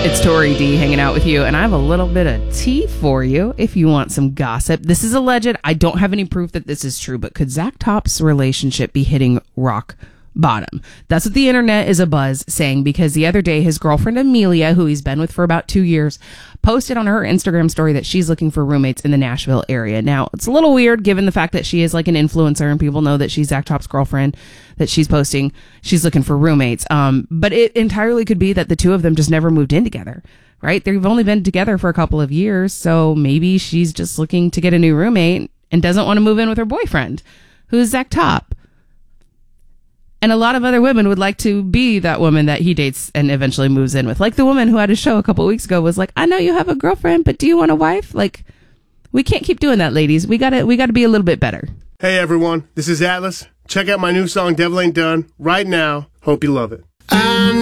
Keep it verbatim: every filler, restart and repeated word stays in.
It's Tori D hanging out with you, and I have a little bit of tea for you if you want some gossip. This is alleged. I don't have any proof that this is true, but could Zach Top's relationship be hitting rock bottom? That's what the internet is abuzz saying, because the other day his girlfriend Amelia, who he's been with for about two years, posted on her Instagram story that she's looking for roommates in the Nashville area. Now, it's a little weird given the fact that she is like an influencer and people know that she's Zach Top's girlfriend, that she's posting she's looking for roommates. Um, but it entirely could be that the two of them just never moved in together, right? They've only been together for a couple of years, so maybe she's just looking to get a new roommate and doesn't want to move in with her boyfriend, who's Zach Top. And a lot of other women would like to be that woman that he dates and eventually moves in with. Like the woman who had a show a couple of weeks ago was like, I know you have a girlfriend, but do you want a wife? Like, we can't keep doing that, ladies. We gotta, we gotta be a little bit better. Hey everyone, this is Atlas. Check out my new song, Devil Ain't Done, right now. Hope you love it. I